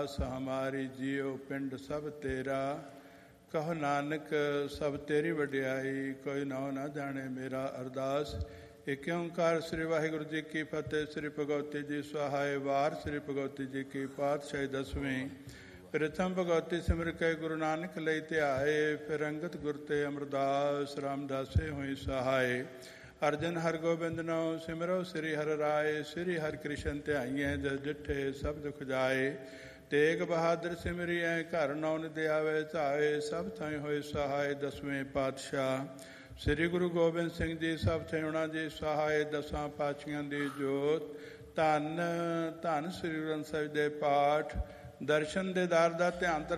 ਅਰਦਾਸ ਹਮਾਰੀ ਜੀਉ ਪਿੰਡ ਸਭ ਤੇਰਾ। ਕਹੋ ਨਾਨਕ ਸਭ ਤੇਰੀ ਵਡਿਆਈ, ਕੋਈ ਨਾਉ ਨਾ ਜਾਣੇ ਮੇਰਾ। ਅਰਦਾਸ ਏਕ ਓਂਕਾਰ ਸ੍ਰੀ ਵਾਹਿਗੁਰੂ ਜੀ ਕੀ ਫਤਿਹ। ਸ੍ਰੀ ਭਗਵਤੀ ਜੀ ਸਹਾਇ ਵਾਰ। ਸ੍ਰੀ ਭਗਵਤੀ ਜੀ ਕੀ ਪਾਤਸ਼ਾਹੀ ਦਸਵੀਂ। ਪ੍ਰਥਮ ਭਗਵਤੀ ਸਿਮਰ ਕੇ ਗੁਰੂ ਨਾਨਕ ਲਈ ਧਿਆਏ। ਫਿਰ ਅੰਗਦ ਗੁਰ ਤੇ ਅਮਰਦਾਸ ਰਾਮਦਾਸੇ ਹੋਈ ਸਹਾਏ। ਅਰਜਨ ਹਰਗੋਬਿੰਦ ਨਉ ਸਿਮਰੋ ਸ੍ਰੀ ਹਰਿ ਰਾਏ। ਸ੍ਰੀ ਹਰਿ ਕ੍ਰਿਸ਼ਨ ਧਿਆਈਐ ਜਸ ਡਿਠੇ ਸਭ ਦੁਖ ਜਾਏ। ਤੇਗ ਬਹਾਦਰ ਸਿਮਰਿਐ ਘਰ ਨੌ ਨਿਧ ਆਵੈ ਧਾਏ। ਸਭ ਥਾਈਂ ਹੋਏ ਸਹਾਏ ਦਸਵੇਂ ਪਾਤਸ਼ਾਹ ਸ੍ਰੀ ਗੁਰੂ ਗੋਬਿੰਦ ਸਿੰਘ ਜੀ। ਸਭ ਥਿਉਣਾ ਜੀ ਸਹਾਏ ਦਸਾਂ ਪਾਤਸ਼ਾਹਾਂ ਦੀ ਜੋਤ। ਧੰਨ ਧੰਨ ਸ੍ਰੀ ਗੁਰੂ ਗ੍ਰੰਥ ਸਾਹਿਬ ਦੇ ਪਾਠ ਦਰਸ਼ਨ ਦੇ ਦਰ ਦਾ ਧਿਆਨ